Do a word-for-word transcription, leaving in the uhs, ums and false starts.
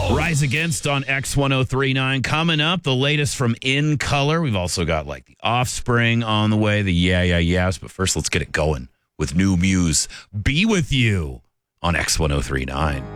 Rise Against on X ten thirty-nine. Coming up, the latest from In Color. We've also got like the Offspring on the way, the Yeah, Yeah, Yeahs. But first, let's get it going with New Muse. Be With You on X ten thirty-nine.